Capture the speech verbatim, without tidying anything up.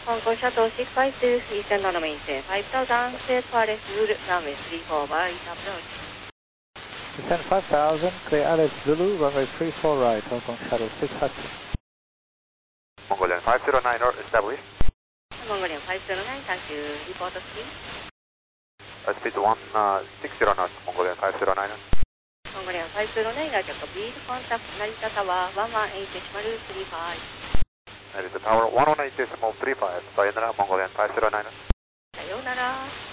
香港シャトルろくごににせんななメインテンごせんセーフアレスルルランウェイスリーフォーバーイタブローチ。 Descend five thousand, clear Alice Zulu, runway three four right, Hong Kong Shuttle six Hudson. Mongolian five zero nine or established. Mongolian five zero nine, thank you. Report speed. Uh, speed one sixty knots, Mongolian five zero nine. Mongolian five zero nine, Roger, copy. Contact Narita Tower one one eight decimal three five. Narita Tower one one eight decimal three five. Sayonara, Mongolian five zero nine. Sayonara.